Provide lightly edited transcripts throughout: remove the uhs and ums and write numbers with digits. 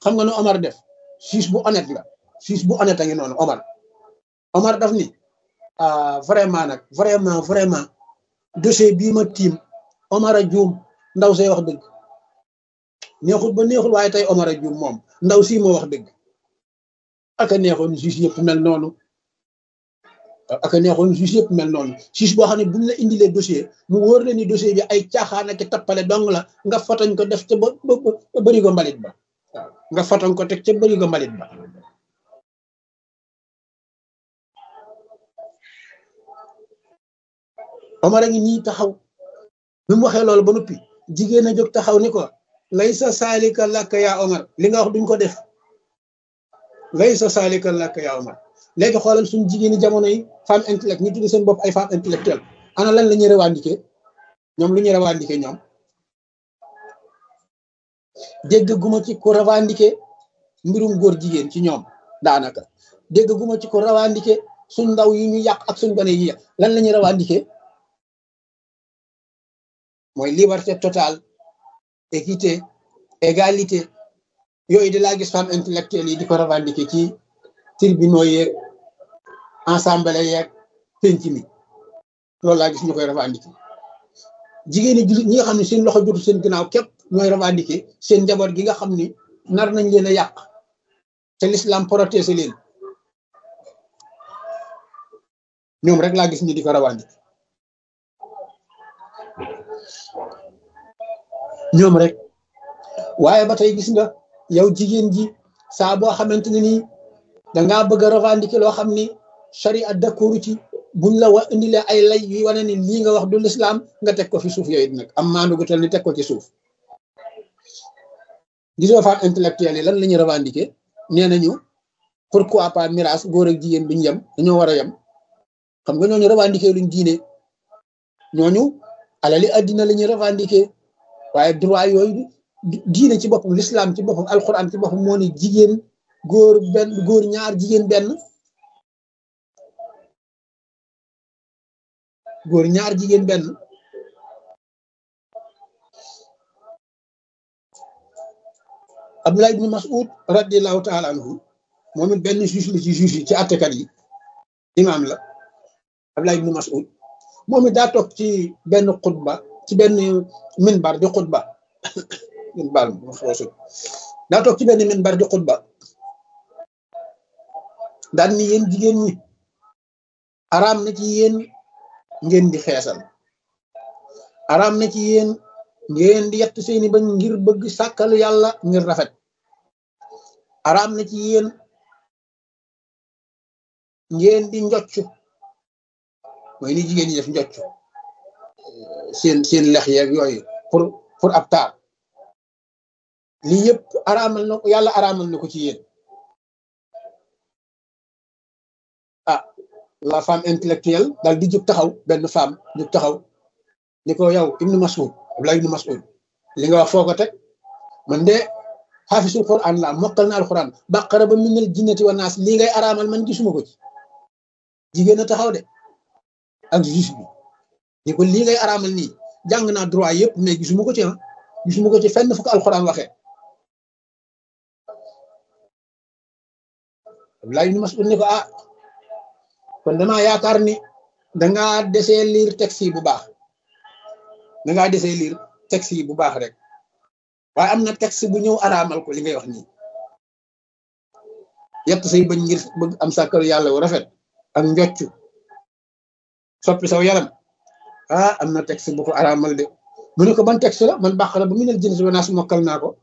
xam nga nu Omar def juge bu honnête la juge bu honnête a ngi noonu Omar daf ni vraiment nag vraiment dossier bii ma tiim Omar a juum ndaw say wax dëgg neexul ba neexul waaye tey Omar a juum moom ndaw si moo wax dëgg aka neexoon juge yëpp mel noonu juge boo xam ne buñ la indilee dossier mu wóor la ni dossier bi ay caaxaan ak tappale dong la nga fotoñ ko def ca ba bëri ko mbalit ba waaw nga fotoñ ko teg ca bëri ko mbalit ba Omar a ngi nii taxaw bi mu waxee loolu ba noppi jigéen a jóg taxaw ni ko laysa saalika laka yaa Omar li nga wax duñ ko def laysa saalika laka yaa Omar léegi xoolal suñu jigéeni jamono yi femme intellect ñu tudde seen bopp ay femme intellectuelle ana lan la ñuy revendiquer ñoom lu ñuy revendiquer ñoom dégg guma ci ko revendiquer mbirum góor jigéen ci ñoom daanaka dégg guma ci ko revendiquer suñ ndaw yi ñu yàq ak suñ gone yi yàq lan la ñuy revendiquer mooy liberté totale équité égalité yooyu di laa gis femme intellectuelle yi di ko revendiquer ci tribunaux yeeg ensemble yeeg penc mi loolu laa gis ñu koy revendiquer jigéeni jullit ñi nga xam ne seen loxo jotul seen ginnaaw képp ñooy revendiquer seen njaboot gi nga xam ni nar nañ leen a yàq te l'islam protéger leen ñoom rek laa gis ñu di ko revendiquer ñoom rek waaye ba tey gis nga yow jigéen ji saa boo xamante ne nii dangaa bëgg a revendiquer loo xam ni charia d'accord ci buñ la wa indilee ay lay yu wane ni lii nga wax du l'islam nga teg ko fi suuf yooyu nag am maandu gu tel ni teg ko ci suuf gisoo femme intellectuelle yi lan la ñuy revendiquer nee nañu pourquoi pas miraas góor ak jigéen duñ yem dañoo war a yem xam nga ñooñu revendiquer luñ diine ñooñu alali addina la ñuy revendiquer waaye droit yooyu diine ci boppam l'islam ci boppam alquran ci boppam moo ne jigéen góor ñaar jigéen benn góor ñaar jigéen benn Abdullah ibn Mas'ud radiyallahu ta'ala anhu moom it benn juge la ci juge yi ci àttekat yi imaam la Abdullah ibn Mas'ud moom it daa toog ci benn xutba ci benn minbar di xutba minbar daa toog ci benn minbar di xutba daan ni yéen jigéen ñi araam na ci yéen ngeen di xeesal araam na ci yéen ngeen di yett seeni bañ ngir bëgg sàkkal yàlla ngir rafet araam na ci yéen ngeen di njocc mooy ni jigéen ñi def njocc seen lex yeeg yooyu pour ab taar lii yëpp araamal na ko yàlla araamal na ko ci yéen la femme intellectuelle daal di jóg taxaw benn femme jóg taxaw ni ko yow ibnu Mas'ud Abdullah ibnu Mas'ud li nga wax foo ko teg man de xaafisul Qur'an la mokkal na alquran baqara ba minal jinnati wa naas lii ngay araamal man gisuma ko ci jigéen a taxaw de ak juge bi ni ko lii ngay araamal nii jàng naa droit yëpp mais gisuma ko ci gisuma ko ci fenn fu ko alquran waxee Abdullah ibnu Mas'ud ni ko kon damaa yaakaar ni dangaa desee lire texte yi bu baax dangaa desee lire texte yi bu baax rek waaye am na texte bu ñëw araamal ko li ngay wax nii yett say bañ ngir bëgg am sàkkaru yàlla wu rafet ak njocc soppi saw yaram am na texte bu ko araamal de mu ne ko ban texte la man bàq la ba minal jinnati wan naas mokkal naa ko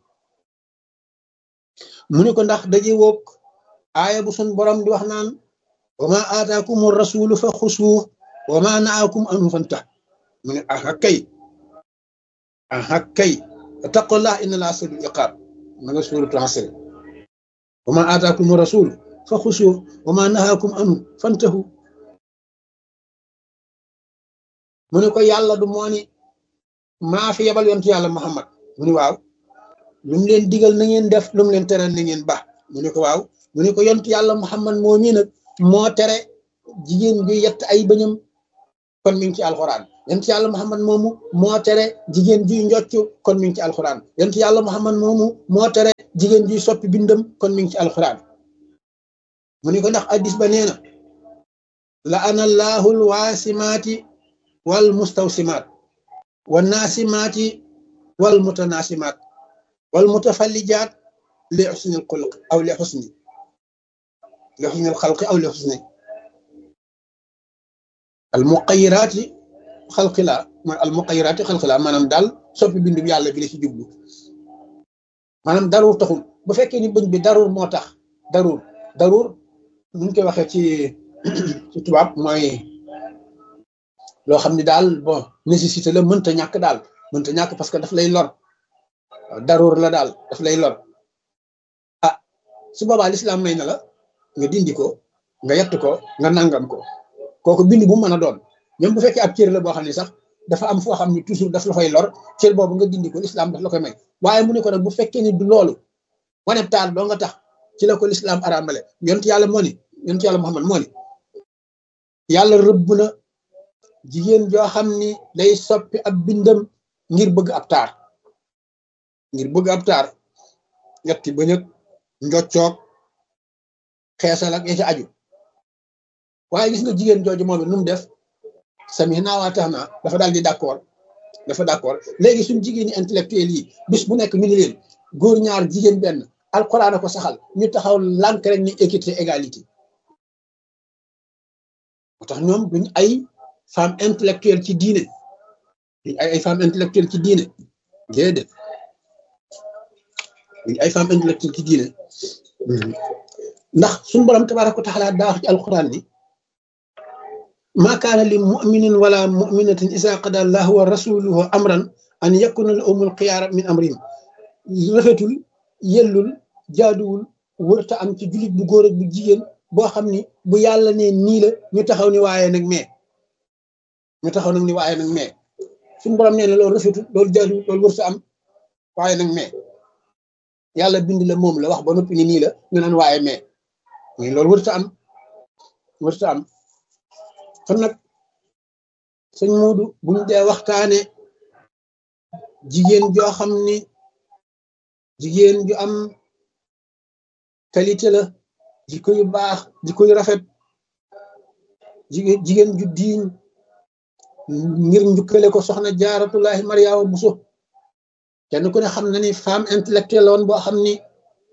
mu ne ko ndax daje woog aaya bu sun borom di wax naan wa ma aataakumu rasulu fa xusuuh wa ma naakum anhu fantah mu ne aha kay taqullah inna laa shadiidul iqaab ma nga suuratu Asr wa ma aataakumu rasulu fa xusuuh wa ma nahaakum anhu fantahu mu ne ko yàlla du moo ni maa fi yebal yontu yàlla Muhammad mu ne waaw lu mu leen digal na ngeen def lu mu leen tere na ngeen ba mu ne ko waaw mu ne ko yontu yàlla Muhammad moo mii nag moo tere jigéen bi yett ay bëñam kon mi ngi ci alxuraan yonent yàlla Muhammad moomu moo tere jigéen juy njoccu kon mi ngi ci alxuraan yonent yàlla Muhammad moomu moo tere jigéen juy soppi bindam kon mi ngi ci alxuraan mu ni ko ndax addis ba nee na la ana allahu alwaasimaati wal mustawsimaat wal naasimaati wal mutanaasimaat wal mutafallijaat li xusni alxulq aw li xusni alxalqi aw li xusni almuqayiraati xalqi la mooy almuqayiraati xalqi la maanaam daal soppi bindu bi yàlla bi la ci jublu maanaam daruur taxul bu fekkee ni bëñ bi daruur moo tax daruur nuñ koy waxee ci tubaab mooy loo xam ne daal bon nécessité la mënta ñàkk daal mënta ñàkk parce que daf lay lor daruur la daal daf lay lor ah su boobaa lislaam may na la nga dindi ko nga yett ko nga nangam ko kooku bind bu mën a doon même bu fekkee ab cër la boo xam ne sax dafa am foo xam ne toujours daf la fay lor cër boobu nga dindi ko lislaam daf la koy may waaye mu ne ko nag bu fekkee ni du loolu wane taar doo nga tax ci la ko lislaam araamale yonent yàlla moo ni yonent yàlla Muhammad moo ni yàlla rëbb na jigéen joo xam ni day soppi ab bindam ngir bëgg ab taar ñetti bëñëg njoccoog xeesal ak ya ca aju waaye gis nga jigéen jooju moom it nu mu def samihna wa ata'na dafa daal di d'accord léegi suñ jigéen ñi intellectuel yi bis bu nekk mi ngi leen góor ñaar jigéen benn alxuraan a ko saxal ñu taxaw lànk rek ni équité égalité moo tax ñoom duñ ay femme intellectuelle ci diine duñ ay femme intellectuelle ci diine déedéet duñ ay femme intellectuelle ci diine ndax suñu borom tabaaraka wa taala daa wax ci alxuraan ni ma kaana li muminin wala muminatin isa qada allahu wa rasuluhu amran an yakuna lahumul xiyaara min amrihim rafetul yellul jaaduwul wërta am ci jullit bu góor ak bu jigéen boo xam ni bu yàlla ne nii la ñu taxaw ni waaye nag mais suñu borom nee na loolu rafetul loolu jaaduwul loolu wërta am waaye nag mais yàlla bind la moom la wax ba noppi ni nii la ñu naan waaye mais loolu wërta am kon nag sëñ Moodu buñ dee waxtaane jigéen joo xam ni jigéen ju am qualité la jikko yu baax jikko yu rafet jigéen ju diiñ ngir njukkale ko soxna Jaaratullaahi Mariama Buso kenn ku ne xam na ni femme intellectuelle woon boo xam ni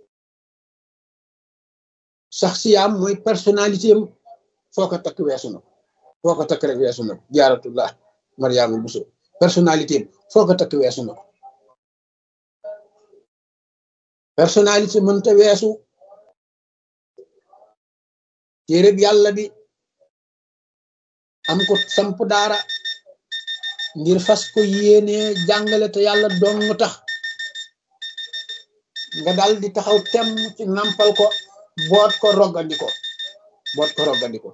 sax siyaam mooy personnalité am foo ko takk weesu na foo ko takk rek weesu na ko Jaaratullaahi Mariama Buso personnalité am foo ko takk weesu na ko personnalité mënta weesu téereb yàlla bi am ko samp daara ngir fas ko yéene jàngale te yàlla dong tax nga dal di taxaw temm ci nampal ko boot ko roggandi ko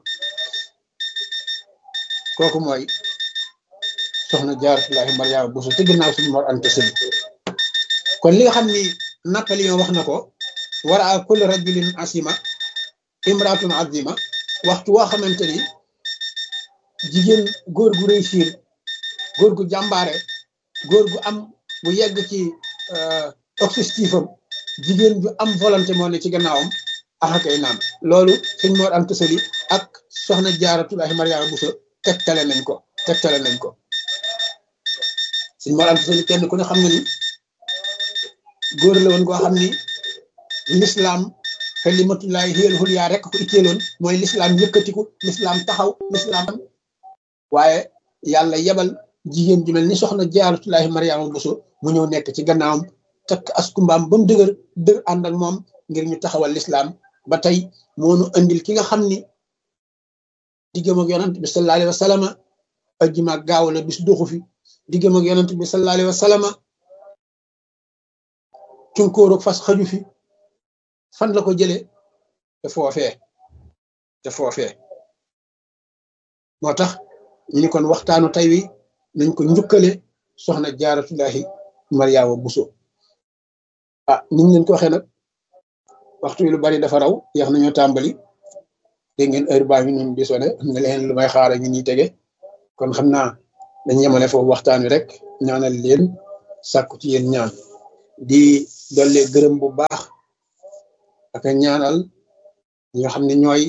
kooku mooy soxna Jaaratullaahi Mariama Buso te ginnaaw suñu Mor Anta Sali kon li nga xam ni Napoléon wax na ko war a kulli rajulin asima imraatun azima waxtu woo xamante ni jigéen góor gu réussir góor gu jàmbaare góor gu am bu yegg ci objectif am jigéen ju am volonté moo ne ci gannaawam axakay naam loolu sëñ Mor Anta Sali ak soxna Jaaratullaahi Mariama Buso tegtale nañ ko sëñ Mor Anta Sali kenn ku ne xam nga ni góor la woon koo xam ni l'islam kalimatullaahi hiyal ulyaa rek ko itteeloon mooy l'islam yëkkatiku l'islam taxaw l'islam waaye yàlla yebal jigéen ju mel ni soxna Jaaratullaahi Mariama Buso mu ñëw nekk ci gannaawam takk askumbaam ba mu dëgër ànd ak moom ngir ñu taxawal l'islam ba tey moonu andil ki nga xam ni diggam ak yonent bi sallallahu alayhi wa sallam ajjuma gaaw la bis doxu fi diggam ak yonent bi sallallahu alayhi wa sallam cunkóorog fas xaju fi fan la ko jëlee te foofee moo tax ñu ni kon waxtaanu tey wi nañ ko njukkale soxna Jaaratullaahi Mariama Buso niñ leen ko waxee nag waxtu wi lu bari dafa raw yeex nañoo tàmbali dégg ngeen heure baa ngi noonu di sone am na leen lu may xaara ñu ñuy tege kon xam naa dañ yemale foofu waxtaan wi rek ñaanal leen sàkku ci yéen ñaan di dolli gërëm bu baax ak ñaanal ñi nga xam ne ñooy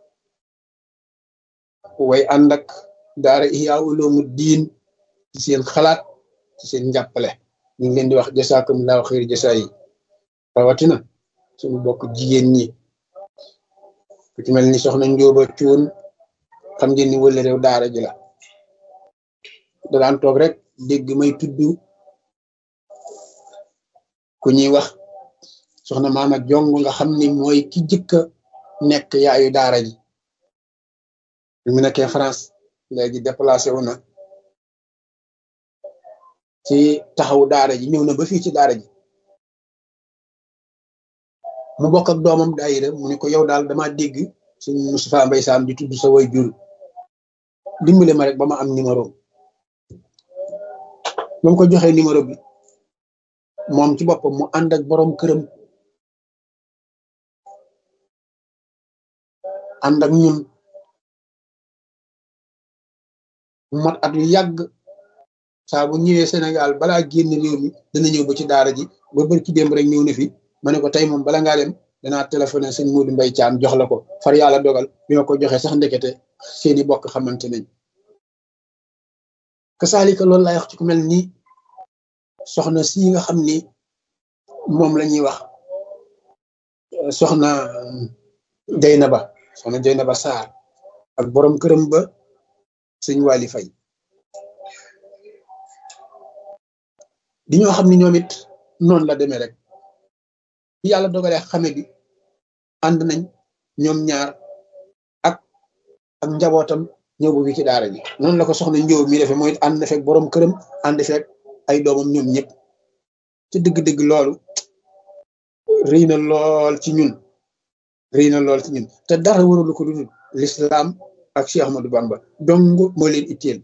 way ànd ak daara Ihya Ulumuddin ci seen xalaat ci seen njàppale ñu ngi leen di wax jasaakumullahu xayri jasaa yi rawatina suñu bokk jigéen ñi ku ci mel ni soxna Njóoba Cuun xam ngeen ni wële réew daara ji la da daan toog rek dégg may tudd ku ñuy wax soxna Maama Jong nga xam ni mooy ki jëkka nekk yaayu daara ji bi mu nekkee France léegi déplacé wu na ci taxawu daara ji ñëw na ba fii ci daara ji mu bokk ak doomam daayira mu ne ko yow daal dama dégg suñ Moustapha Mbaye Sam di tudd sa way jur dimbale ma rek ba ma am numéro ba mu ko joxee numéro bi moom ci boppam mu ànd ak borom këram ànd ak ñun mu mat at yu yàgg saa bu ñëwee Sénégal balaa génn réew mi dana ñëw ba ci daara ji ba bërki démb rek ñëw na fi ma ne ko tey moom bala ngaa dem danaa téléphoné sëñ Modou Mbaye Thiam jox la ko far yàlla dogal bi ma ko joxee sax ndekete seeni bokk xamante nañ kasaalika loolu laay wax ci ku mel ni soxna si nga xam ni moom la ñuy wax soxna Jeynaba Sarr ak borom këram ba sëñ Wali Fay di ñoo xam ni ñoom it noonu la demee rek bi yàlla dogalee xame bi ànd nañ ñoom ñaar ak njabootam ñëw bu fi ci daara ji noonu la ko soxna Njóob mi defee mooy ànd na fekk borom këram ànd fekk ay doomam ñoom ñëpp ci dëgg-dëgg loolu rëy na lool ci ñun te dara warulu ko dul l'islam ak Cheikh Ahmadou Bamba dong moo leen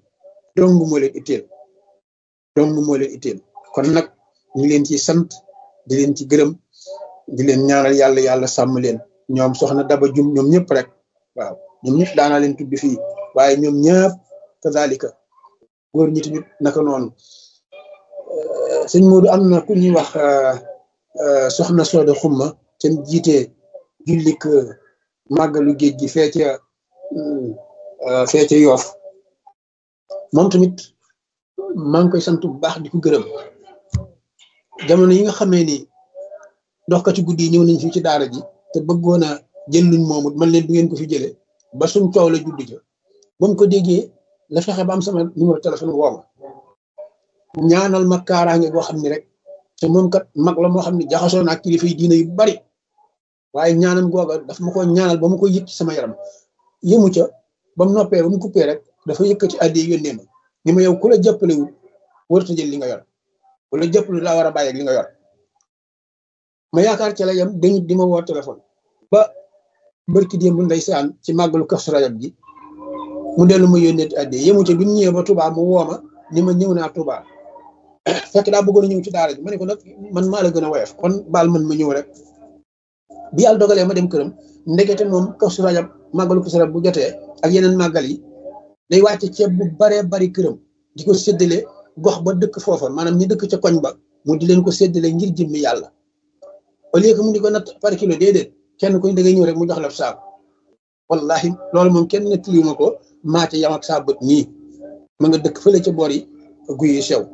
itteel kon nag ñu ngi leen ci sant di leen ci gërëm di leen ñaanal yàlla sàmm leen ñoom soxna Daba Jum ñoom ñëpp rek waaw ñoom ñëpp daanaa leen tudd fii waaye ñoom ñëpp kazalika góor ñi tamit naka noonu sëñ Modou am na ku ñuy wax soxna Sooda Xumma te jiite jullik màggalu géej gi fee ca Yoof moom tamit maa ngi koy sant bu baax di ko gërëm jamono yi nga xamee ni doxkati guddi yi ñëw nañ fii ci daara ji te bëggoon a jël luñ moomut man leen du ngeen ko fi jëlee ba suñ coow la judd ja ba mu ko déggee la fexe ba am sama numéro téléphone woo ma ñaanal ma kaaraange goo xam ne rek te moom kat mag la moo xam ne jaxasoo na ak kilifa yi diina yu bari waaye ñaanam googa daf ma ko ñaanal ba ma ko yëg ci sama yaram yëmu ca ba mu noppee ba mu coupé rek dafa yëkkati addi yónnee ma ni ma yow ku la jàppalewul warut a jël li nga yor ku la jàppale daa war a bàyyi ak li nga yor ma yaakaar ci la yam dañu di ma woo téléphone ba barki démb ndeysaan ci màggalu Kazu Rajab gi mu dellu ma yónnee addi yëmu ca bi mu ñëwee ba Touba mu woo ma ni ma ñëw naa Touba fekk daa bëggoon a ñëw ci daara ji ma ne ko nag man maa la gën a woyof kon baal man ma ñëw rek bi yàlla dogalee ma dem këram ndekete moom Kazu Rajab màggalu Kazu Rajab bu jotee ak yeneen màggal yi day wàcce ceeb bu baree bari këram di ko séddale gox ba dëkk foofa maanaam ñi dëkk ca koñ ba mu di leen ko séddale ngir jëmmi yàlla au lieu que mu di ko natt par kilo déedéet kenn kuñ da ngay ñëw rek mu jox la saako wallahi loolu moom kenn nettali ma ko maate yam ak saa bët nii ma nga dëkk fële ca boor yi guy yi sew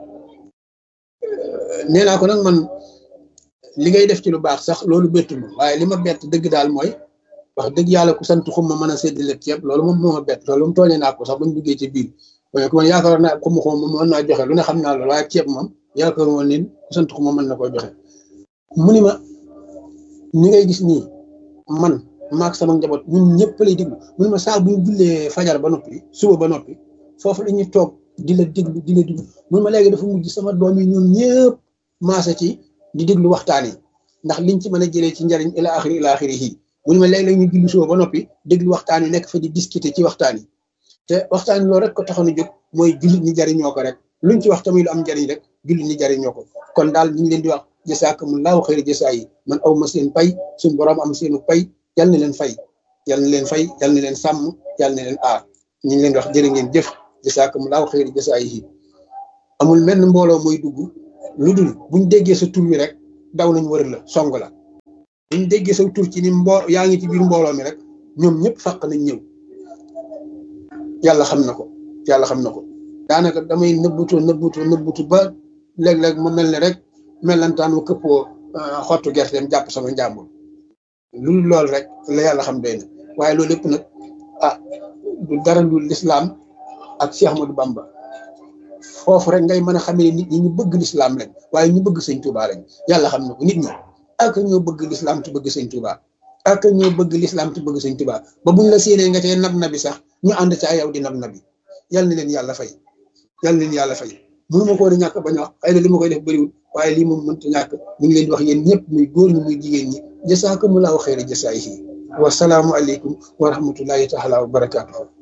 nee naa ko nag man li ngay def ci lu baax sax loolu bettu ma waaye li ma bett dëgg daal mooy wax dëgg yàlla ku sant xumma mën a séddale ceeb loolu moom moo ma bett loolu moom tooñee naa ko sax bañ duggee ci biir waaye ku man yaakaaroon naa xumma mën naa joxe lu ne xam naa loolu waaye ceeb moom yaakaar woon ni ku sant xumma mën na koy joxe mu ni ma ni ngay gis nii man maak sama njaboot ñun ñëpp lay déglu mu ni ma saa bu ñu jullee fajar ba noppi suba ba noppi foofu la ñuy toog di la déglu mu ni ma léegi dafa mujj sama doom yi ñoom ñëpp maase ci di déglu waxtaan yi ndax liñ ci mën a jëlee ci njariñ ila axiri yi mu ni ma léeg-léeg ñu julli suba ba noppi déglu waxtaan yi nekk fa di discuter ci waxtaan yi te waxtaan yi loolu rek ko taxoon a jóg mooy jullit ñi jariñoo ko rek luñ ci wax tamit lu am njariñ rek jullit ñi jariñoo ko kon daal ñu ngi leen di wax jasaakumullahu xayri jasaa yi man aw ma seen pay suñu borom am seenu pay yal na leen fay yal na leen sàmm yal na leen aar ñu ngi leen di wax jërë ngeen jëf jasaakumullahu xayri jasaayihi amul menn mbooloo mooy dugg lu dul buñ déggee sa tur wi rek daw nañ wër la song la buñ déggee sa tur ci ni yaa ngi ci biir mbooloo mi rek ñoom ñëpp fàq nañ ñëw yàlla xam na ko yàlla xam na ko daanaka damay nëbbutu ba léeg-léeg mu mel ne rek melantaan mu këppoo xottu gerteem jàpp sama njàmbur lu lool rek la yàlla xam doy na waaye loolu lépp nag du dara lu lislaam ak Cheikh Ahmadou Bamba foofu rek ngay mën a xamee nit ñi ñu bëgg lislaam lañ waaye ñu bëgg sëñ Touba lañ yàlla xam na ko nit ñi ak ñoo bëgg lislaam te bëgg sëñ Touba ak ñoo bëgg lislaam te bëgg sëñ Touba ba buñ la séenee nga tee nab nabi sax ñu ànd ca yow di nab nabi yàlla na leen yàlla fay yàlla na leen yàlla fay mënu ma ko woon a ñàkk bañ a wax xëy na li ma koy def bëriwul waaye lii moom mënta ñàkk ñu ngi leen di wax yéen ñëpp muy góor ñi muy jigéen ñi jasaakumullahu xayra jasaayihi wa salaamu aleykum wa rahmatullahi taala wa barakaatuhu